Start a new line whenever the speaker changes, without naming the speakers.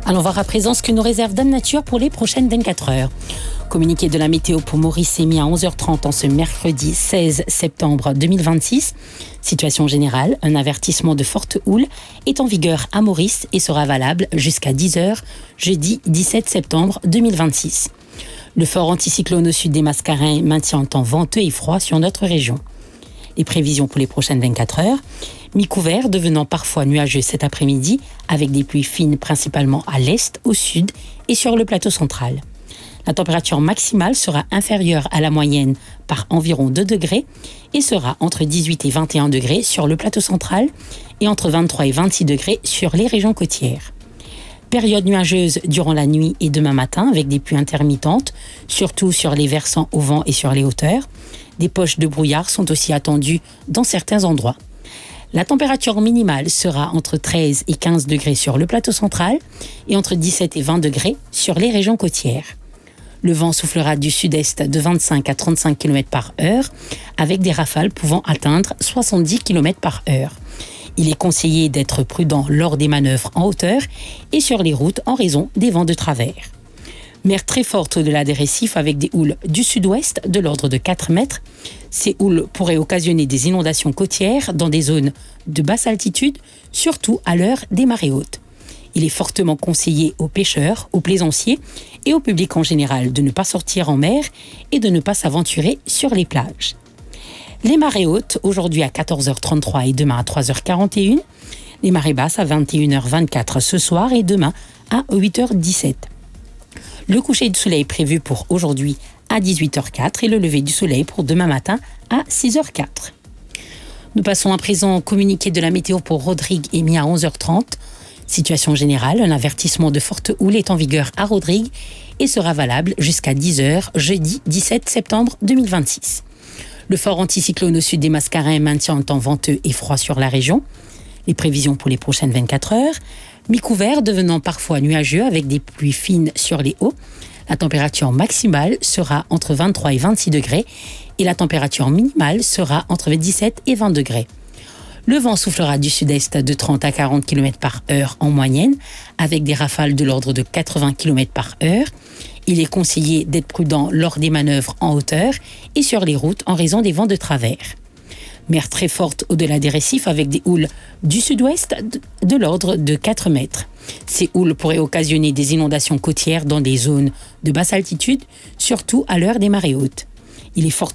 Allons voir à présent ce que nous réserve Dame Nature pour les prochaines 24 heures. Communiqué de la météo pour Maurice émis à 11h30 en ce mercredi 16 septembre 2026. Situation générale, un avertissement de forte houle est en vigueur à Maurice et sera valable jusqu'à 10h jeudi 17 septembre 2026. Le fort anticyclone au sud des Mascarins maintient un temps venteux et froid sur notre région. Les prévisions pour les prochaines 24 heures, mi-couvert devenant parfois nuageux cet après-midi avec des pluies fines principalement à l'est, au sud et sur le plateau central. La température maximale sera inférieure à la moyenne par environ 2 degrés et sera entre 18 et 21 degrés sur le plateau central et entre 23 et 26 degrés sur les régions côtières. Période nuageuse durant la nuit et demain matin avec des pluies intermittentes, surtout sur les versants au vent et sur les hauteurs. Des poches de brouillard sont aussi attendues dans certains endroits. La température minimale sera entre 13 et 15 degrés sur le plateau central et entre 17 et 20 degrés sur les régions côtières. Le vent soufflera du sud-est de 25 à 35 km par heure avec des rafales pouvant atteindre 70 km par heure. Il est conseillé d'être prudent lors des manœuvres en hauteur et sur les routes en raison des vents de travers. Mer très forte au-delà des récifs avec des houles du sud-ouest de l'ordre de 4 mètres. Ces houles pourraient occasionner des inondations côtières dans des zones de basse altitude, surtout à l'heure des marées hautes. Il est fortement conseillé aux pêcheurs, aux plaisanciers et au public en général de ne pas sortir en mer et de ne pas s'aventurer sur les plages. Les marées hautes, aujourd'hui à 14h33 et demain à 3h41. Les marées basses à 21h24 ce soir et demain à 8h17. Le coucher du soleil est prévu pour aujourd'hui à 18h04 et le lever du soleil pour demain matin à 6h04. Nous passons à présent au communiqué de la météo pour Rodrigue émis à 11h30. Situation générale, un avertissement de forte houle est en vigueur à Rodrigue et sera valable jusqu'à 10h jeudi 17 septembre 2026. Le fort anticyclone au sud des Mascarins maintient un temps venteux et froid sur la région. Les prévisions pour les prochaines 24 heures, mi-couvert devenant parfois nuageux avec des pluies fines sur les hauts. La température maximale sera entre 23 et 26 degrés et la température minimale sera entre 17 et 20 degrés. Le vent soufflera du sud-est de 30 à 40 km par heure en moyenne avec des rafales de l'ordre de 80 km par heure. Il est conseillé d'être prudent lors des manœuvres en hauteur et sur les routes en raison des vents de travers. Mer très forte au-delà des récifs avec des houles du sud-ouest de l'ordre de 4 mètres. Ces houles pourraient occasionner des inondations côtières dans des zones de basse altitude, surtout à l'heure des marées hautes. Il est fortement